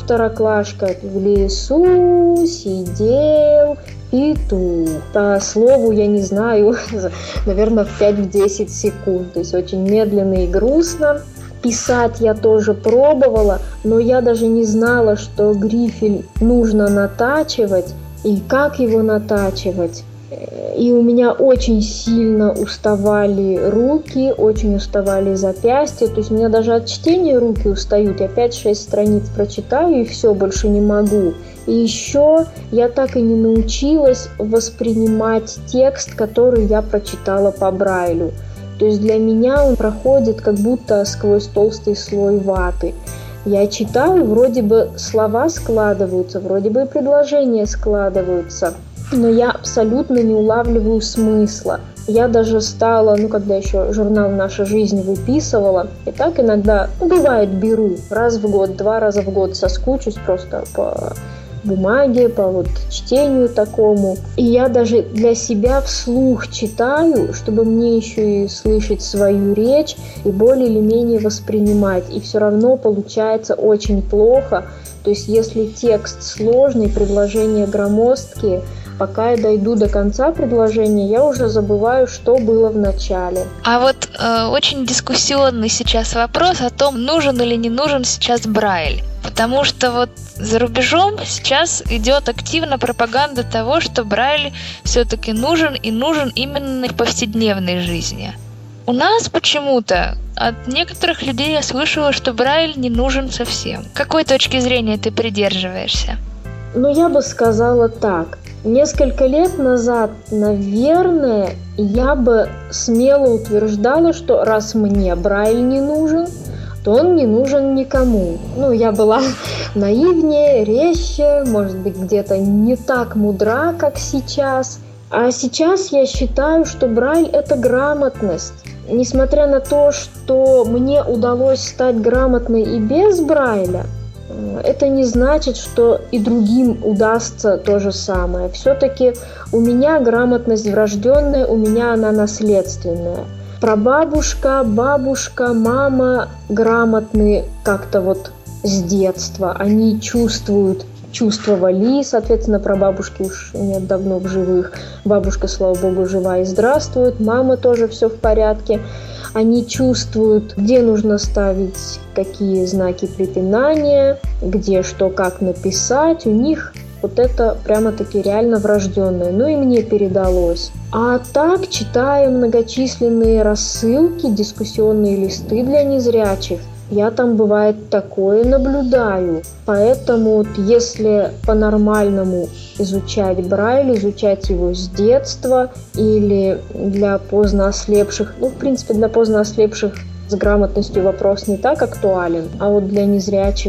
второклашка. В лесу сидел петух. По слову я не знаю, наверное, в 5-10 секунд. То есть очень медленно и грустно. Писать я тоже пробовала, но я даже не знала, что грифель нужно натачивать и как его натачивать. И у меня очень сильно уставали руки, очень уставали запястья. То есть у меня даже от чтения руки устают. Я 5-6 страниц прочитаю и все, больше не могу. И еще я так и не научилась воспринимать текст, который я прочитала по Брайлю. То есть для меня он проходит как будто сквозь толстый слой ваты. Я читаю, вроде бы слова складываются, вроде бы и предложения складываются, но я абсолютно не улавливаю смысла. Я даже стала, когда еще журнал «Наша жизнь» выписывала, и так иногда, бывает, беру раз в год, 2 раза в год соскучусь просто по бумаге, по чтению такому. И я даже для себя вслух читаю, чтобы мне еще и слышать свою речь и более или менее воспринимать. И все равно получается очень плохо. То есть если текст сложный, предложения громоздкие, пока я дойду до конца предложения, я уже забываю, что было в начале. А очень дискуссионный сейчас вопрос о том, нужен или не нужен сейчас Брайль. Потому что за рубежом сейчас идет активно пропаганда того, что Брайль все-таки нужен и нужен именно в повседневной жизни. У нас почему-то от некоторых людей я слышала, что Брайль не нужен совсем. Какой точки зрения ты придерживаешься? Я бы сказала так. Несколько лет назад, наверное, я бы смело утверждала, что раз мне Брайль не нужен, то он не нужен никому. Я была наивнее, резче, может быть, где-то не так мудра, как сейчас. А сейчас я считаю, что Брайль – это грамотность. Несмотря на то, что мне удалось стать грамотной и без Брайля, это не значит, что и другим удастся то же самое. Все-таки у меня грамотность врожденная, у меня она наследственная. Прабабушка, бабушка, мама грамотные как-то с детства. Они чувствовали, соответственно, прабабушки уж нет давно в живых. Бабушка, слава богу, жива и здравствует. Мама тоже все в порядке. Они чувствуют, где нужно ставить какие знаки препинания, где что, как написать. У них это прямо-таки реально врожденное. И мне передалось. А так, читая многочисленные рассылки, дискуссионные листы для незрячих, я там, бывает, такое наблюдаю. Поэтому если по-нормальному изучать Брайль, изучать его с детства или для поздно ослепших, в принципе, для поздно ослепших с грамотностью вопрос не так актуален, а для незрячих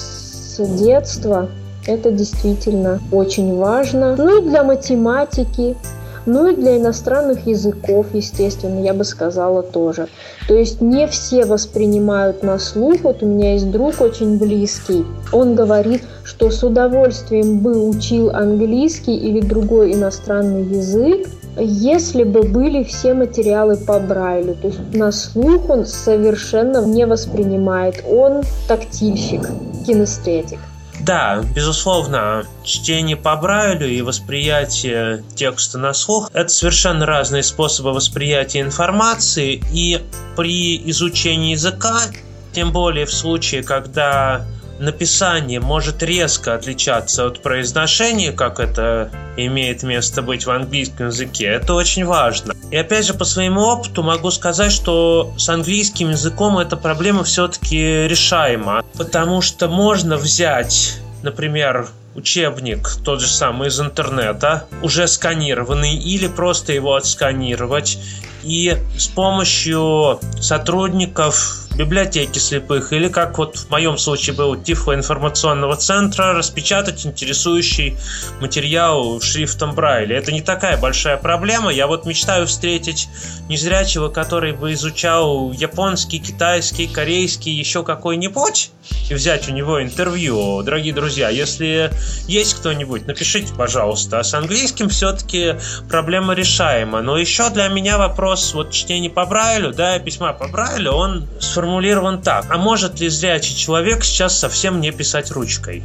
с детства это действительно очень важно. И для математики, и для иностранных языков, естественно, я бы сказала тоже. То есть не все воспринимают на слух. У меня есть друг очень близкий. Он говорит, что с удовольствием бы учил английский или другой иностранный язык, если бы были все материалы по Брайлю. То есть на слух он совершенно не воспринимает. Он тактильщик, кинестетик. Да, безусловно, чтение по Брайлю и восприятие текста на слух – это совершенно разные способы восприятия информации, и при изучении языка, тем более в случае, когда написание может резко отличаться от произношения, как это имеет место быть в английском языке, это очень важно. И опять же, по своему опыту могу сказать, что с английским языком эта проблема все-таки решаема, потому что можно взять, например, учебник, тот же самый из интернета, уже сканированный, или просто его отсканировать, и с помощью сотрудников библиотеки слепых, или как в моем случае был Тифлоинформационного центра, распечатать интересующий материал шрифтом Брайля. Это не такая большая проблема. Я мечтаю встретить незрячего, который бы изучал японский, китайский, корейский, еще какой-нибудь, и взять у него интервью. Дорогие друзья, если есть кто-нибудь, напишите, пожалуйста. А с английским все-таки проблема решаема. Но еще для меня вопрос чтения по Брайлю, письма по Брайлю, он сформулирован так. А может ли зрячий человек сейчас совсем не писать ручкой?